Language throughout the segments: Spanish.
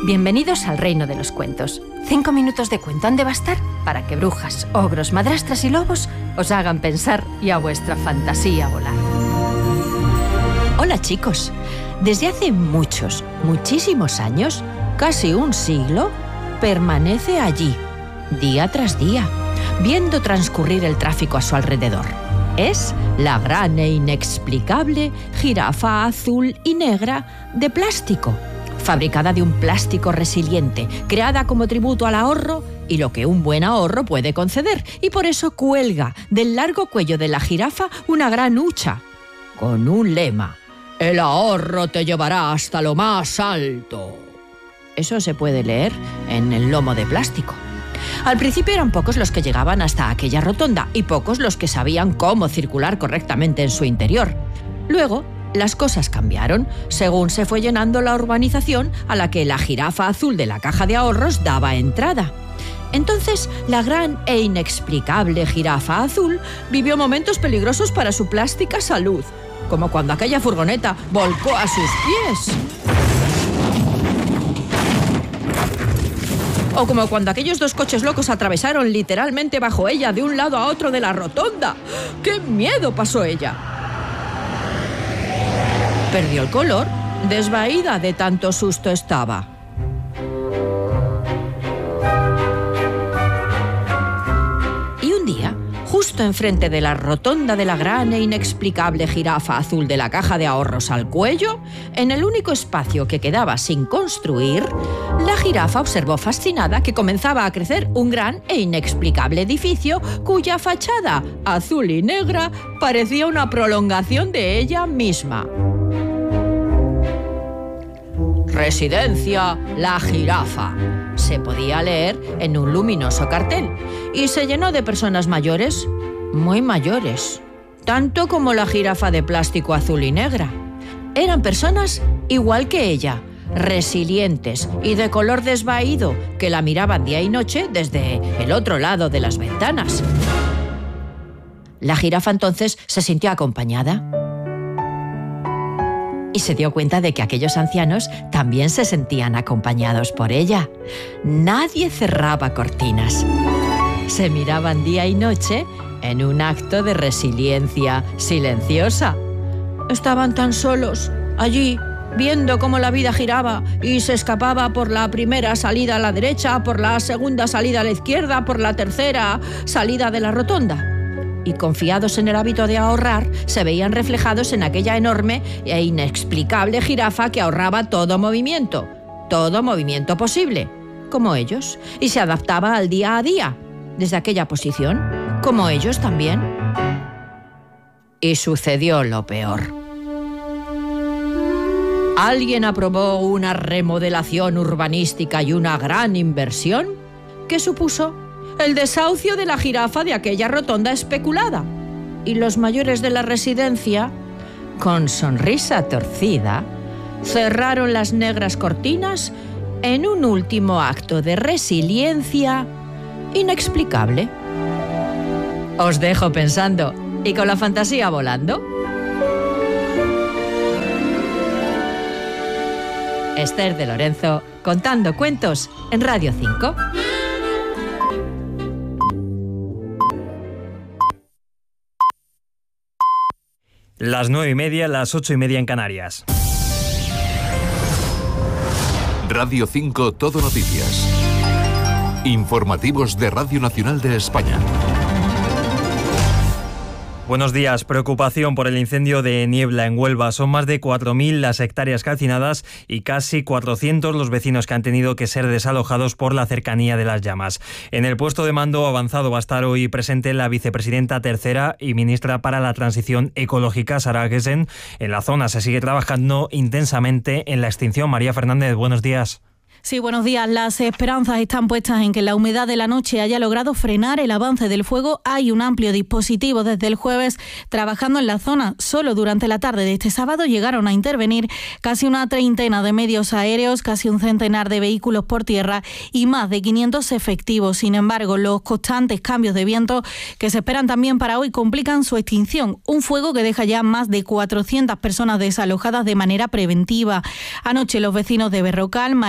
Bienvenidos al reino de los cuentos. 5 minutos de cuento han de bastar para que brujas, ogros, madrastras y lobos os hagan pensar y a vuestra fantasía volar. Hola chicos, desde hace muchísimos años, casi un siglo, permanece allí, día tras día, viendo transcurrir el tráfico a su alrededor. Es la gran e inexplicable jirafa azul y negra de plástico, fabricada de un plástico resiliente, creada como tributo al ahorro y lo que un buen ahorro puede conceder, y por eso cuelga del largo cuello de la jirafa una gran hucha, con un lema: el ahorro te llevará hasta lo más alto. Eso se puede leer en el lomo de plástico. Al principio eran pocos los que llegaban hasta aquella rotonda y pocos los que sabían cómo circular correctamente en su interior. Luego, las cosas cambiaron según se fue llenando la urbanización a la que la jirafa azul de la caja de ahorros daba entrada. Entonces, la gran e inexplicable jirafa azul vivió momentos peligrosos para su plástica salud, como cuando aquella furgoneta volcó a sus pies. O como cuando aquellos 2 coches locos atravesaron literalmente bajo ella de un lado a otro de la rotonda. ¡Qué miedo pasó ella! Perdió el color, desvaída de tanto susto estaba. Y un día, justo enfrente de la rotonda de la gran e inexplicable jirafa azul de la caja de ahorros al cuello, en el único espacio que quedaba sin construir, la jirafa observó fascinada que comenzaba a crecer un gran e inexplicable edificio cuya fachada, azul y negra, parecía una prolongación de ella misma. Residencia La Jirafa, se podía leer en un luminoso cartel, y se llenó de personas mayores, muy mayores, tanto como la jirafa de plástico azul y negra. Eran personas igual que ella, resilientes y de color desvaído, que la miraban día y noche desde el otro lado de las ventanas. La jirafa entonces se sintió acompañada y se dio cuenta de que aquellos ancianos también se sentían acompañados por ella. Nadie cerraba cortinas. Se miraban día y noche en un acto de resiliencia silenciosa. Estaban tan solos, allí, viendo cómo la vida giraba y se escapaba por la primera salida a la derecha, por la segunda salida a la izquierda, por la tercera salida de la rotonda. Y confiados en el hábito de ahorrar, se veían reflejados en aquella enorme e inexplicable jirafa que ahorraba todo movimiento posible, como ellos, y se adaptaba al día a día, desde aquella posición, como ellos también. Y sucedió lo peor. Alguien aprobó una remodelación urbanística y una gran inversión que supuso el desahucio de la jirafa de aquella rotonda especulada. Y los mayores de la residencia, con sonrisa torcida, cerraron las negras cortinas en un último acto de resiliencia inexplicable. Os dejo pensando y con la fantasía volando. Esther de Lorenzo, contando cuentos en Radio 5. Las 9:30, las 8:30 en Canarias. Radio 5 Todo Noticias. Informativos de Radio Nacional de España. Buenos días. Preocupación por el incendio de Niebla en Huelva. Son más de 4.000 las hectáreas calcinadas y casi 400 los vecinos que han tenido que ser desalojados por la cercanía de las llamas. En el puesto de mando avanzado va a estar hoy presente la vicepresidenta tercera y ministra para la Transición Ecológica, Sara Gessen. En la zona se sigue trabajando intensamente en la extinción. María Fernández, buenos días. Sí, buenos días. Las esperanzas están puestas en que la humedad de la noche haya logrado frenar el avance del fuego. Hay un amplio dispositivo desde el jueves trabajando en la zona. Solo durante la tarde de este sábado llegaron a intervenir casi una treintena de medios aéreos, casi un centenar de vehículos por tierra y más de 500 efectivos. Sin embargo, los constantes cambios de viento que se esperan también para hoy complican su extinción. Un fuego que deja ya más de 400 personas desalojadas de manera preventiva. Anoche los vecinos de Berrocal, Marigente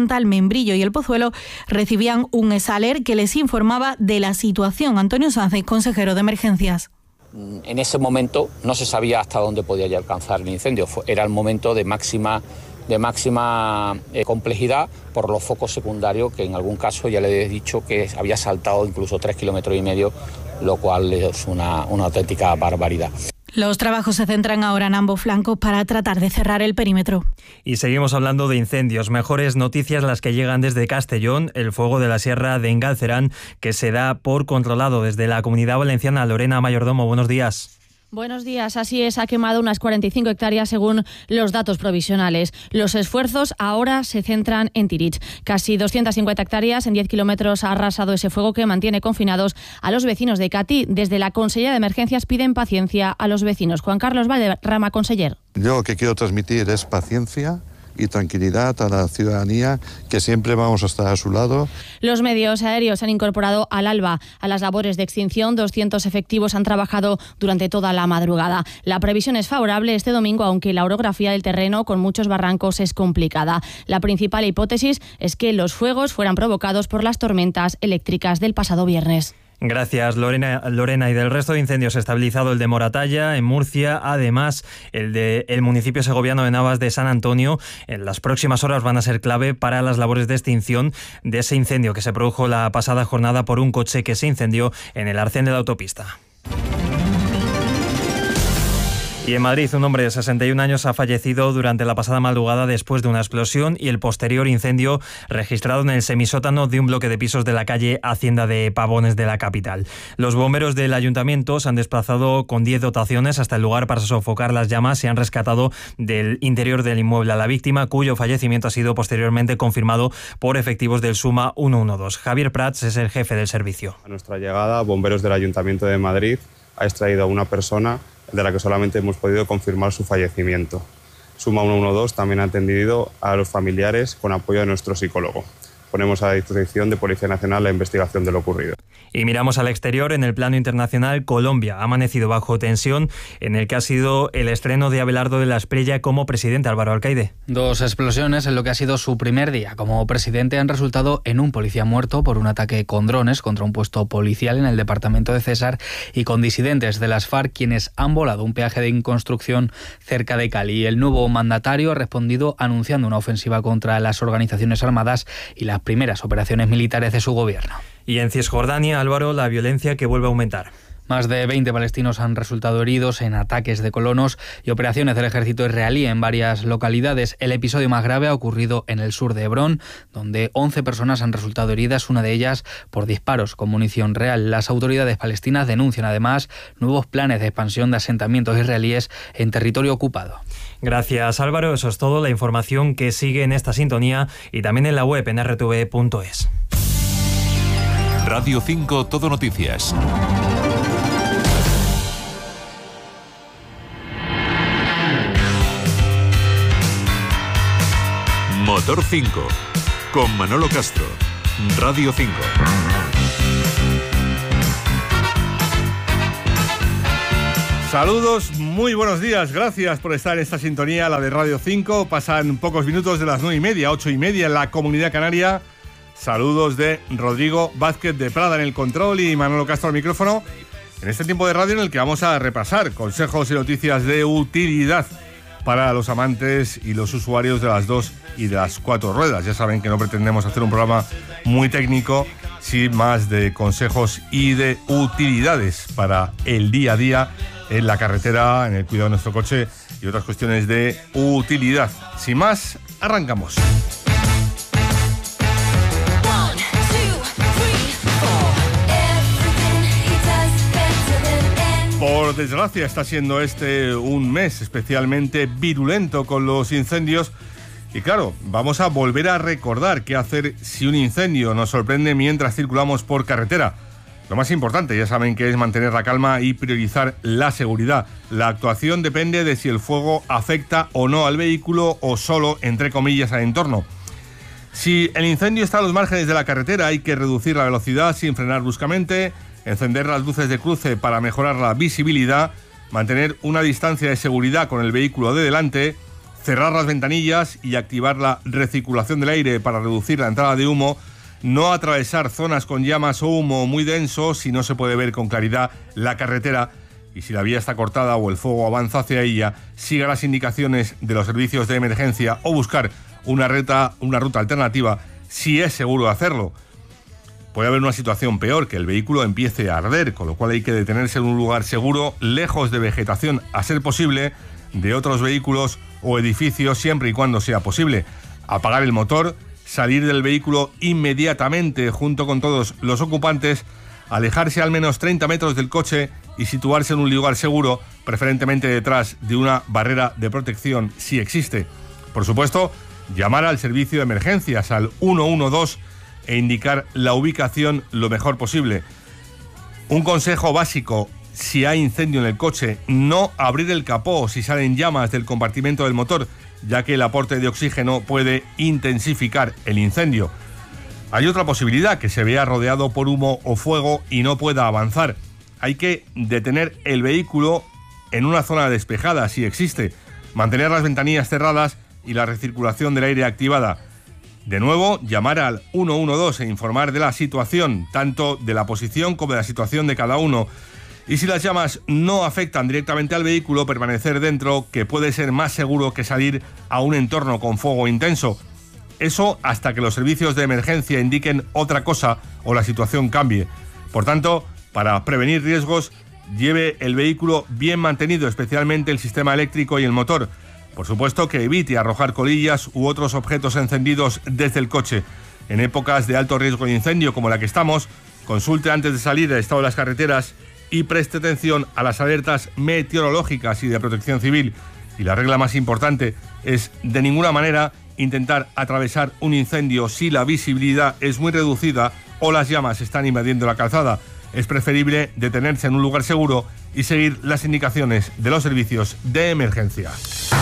Planta, el Membrillo y el Pozuelo recibían un SALER que les informaba de la situación. Antonio Sánchez, consejero de Emergencias. En ese momento no se sabía hasta dónde podía alcanzar el incendio. Era el momento de máxima complejidad por los focos secundarios, que en algún caso ya le he dicho que había saltado incluso 3,5 kilómetros, lo cual es una auténtica barbaridad. Los trabajos se centran ahora en ambos flancos para tratar de cerrar el perímetro. Y seguimos hablando de incendios. Mejores noticias las que llegan desde Castellón, el fuego de la Sierra de Engalcerán, que se da por controlado desde la Comunidad Valenciana. Lorena Mayordomo, buenos días. Buenos días. Así es, ha quemado unas 45 hectáreas según los datos provisionales. Los esfuerzos ahora se centran en Tirich. Casi 250 hectáreas en 10 kilómetros ha arrasado ese fuego que mantiene confinados a los vecinos de Catí. Desde la Consellería de Emergencias piden paciencia a los vecinos. Juan Carlos Valderrama, conseller. Yo lo que quiero transmitir es paciencia y tranquilidad a la ciudadanía, que siempre vamos a estar a su lado. Los medios aéreos se han incorporado al alba a las labores de extinción. 200 efectivos han trabajado durante toda la madrugada. La previsión es favorable este domingo, aunque la orografía del terreno con muchos barrancos es complicada. La principal hipótesis es que los fuegos fueran provocados por las tormentas eléctricas del pasado viernes. Gracias, Lorena. Y del resto de incendios estabilizado el de Moratalla, en Murcia, además el municipio segoviano de Navas de San Antonio. En las próximas horas van a ser clave para las labores de extinción de ese incendio que se produjo la pasada jornada por un coche que se incendió en el arcén de la autopista. Y en Madrid, un hombre de 61 años ha fallecido durante la pasada madrugada después de una explosión y el posterior incendio registrado en el semisótano de un bloque de pisos de la calle Hacienda de Pavones de la capital. Los bomberos del ayuntamiento se han desplazado con 10 dotaciones hasta el lugar para sofocar las llamas y han rescatado del interior del inmueble a la víctima, cuyo fallecimiento ha sido posteriormente confirmado por efectivos del SUMA 112. Javier Prats es el jefe del servicio. A nuestra llegada, bomberos del Ayuntamiento de Madrid ha extraído a una persona de la que solamente hemos podido confirmar su fallecimiento. SUMA 112 también ha atendido a los familiares con apoyo de nuestro psicólogo. Ponemos a disposición de Policía Nacional la investigación de lo ocurrido. Y miramos al exterior. En el plano internacional, Colombia ha amanecido bajo tensión en el que ha sido el estreno de Abelardo de la Espriella como presidente. Álvaro Alcaide. 2 explosiones en lo que ha sido su primer día como presidente han resultado en un policía muerto por un ataque con drones contra un puesto policial en el departamento de César y con disidentes de las FARC quienes han volado un peaje de construcción cerca de Cali. El nuevo mandatario ha respondido anunciando una ofensiva contra las organizaciones armadas y las primeras operaciones militares de su gobierno. Y en Cisjordania, Álvaro, la violencia que vuelve a aumentar. Más de 20 palestinos han resultado heridos en ataques de colonos y operaciones del ejército israelí en varias localidades. El episodio más grave ha ocurrido en el sur de Hebrón, donde 11 personas han resultado heridas, una de ellas por disparos con munición real. Las autoridades palestinas denuncian además nuevos planes de expansión de asentamientos israelíes en territorio ocupado. Gracias, Álvaro. Eso es todo. La información que sigue en esta sintonía y también en la web en rtv.es. Radio 5 Todo Noticias. Motor 5 con Manolo Castro. Radio 5. Saludos, muy buenos días, gracias por estar en esta sintonía, la de Radio 5. Pasan pocos minutos de las 9:30, 8:30 en la Comunidad Canaria. Saludos de Rodrigo Vázquez de Prada en el control y Manolo Castro al micrófono. En este tiempo de radio en el que vamos a repasar consejos y noticias de utilidad para los amantes y los usuarios de las 2 y de las 4 ruedas. Ya saben que no pretendemos hacer un programa muy técnico, sí más de consejos y de utilidades para el día a día en la carretera, en el cuidado de nuestro coche y otras cuestiones de utilidad. Sin más, arrancamos. Por desgracia está siendo este un mes especialmente virulento con los incendios y claro, vamos a volver a recordar qué hacer si un incendio nos sorprende mientras circulamos por carretera. Lo más importante, ya saben, que es mantener la calma y priorizar la seguridad. La actuación depende de si el fuego afecta o no al vehículo o solo, entre comillas, al entorno. Si el incendio está a los márgenes de la carretera, hay que reducir la velocidad sin frenar bruscamente, encender las luces de cruce para mejorar la visibilidad, mantener una distancia de seguridad con el vehículo de delante, cerrar las ventanillas y activar la recirculación del aire para reducir la entrada de humo, no atravesar zonas con llamas o humo muy denso si no se puede ver con claridad la carretera y si la vía está cortada o el fuego avanza hacia ella, siga las indicaciones de los servicios de emergencia o buscar una ruta alternativa si es seguro hacerlo. Puede haber una situación peor, que el vehículo empiece a arder, con lo cual hay que detenerse en un lugar seguro, lejos de vegetación, a ser posible, de otros vehículos o edificios, siempre y cuando sea posible. Apagar el motor, salir del vehículo inmediatamente junto con todos los ocupantes, alejarse al menos 30 metros del coche y situarse en un lugar seguro, preferentemente detrás de una barrera de protección si existe. Por supuesto, llamar al servicio de emergencias, al 112, e indicar la ubicación lo mejor posible. Un consejo básico: si hay incendio en el coche, no abrir el capó si salen llamas del compartimento del motor, ya que el aporte de oxígeno puede intensificar el incendio. Hay otra posibilidad: que se vea rodeado por humo o fuego y no pueda avanzar. Hay que detener el vehículo en una zona despejada, si existe, mantener las ventanillas cerradas y la recirculación del aire activada. De nuevo, llamar al 112 e informar de la situación, tanto de la posición como de la situación de cada uno. Y si las llamas no afectan directamente al vehículo, permanecer dentro, que puede ser más seguro que salir a un entorno con fuego intenso. Eso hasta que los servicios de emergencia indiquen otra cosa o la situación cambie. Por tanto, para prevenir riesgos, lleve el vehículo bien mantenido, especialmente el sistema eléctrico y el motor. Por supuesto que evite arrojar colillas u otros objetos encendidos desde el coche. En épocas de alto riesgo de incendio como la que estamos, consulte antes de salir el estado de las carreteras y preste atención a las alertas meteorológicas y de protección civil. Y la regla más importante es de ninguna manera intentar atravesar un incendio si la visibilidad es muy reducida o las llamas están invadiendo la calzada. Es preferible detenerse en un lugar seguro y seguir las indicaciones de los servicios de emergencia.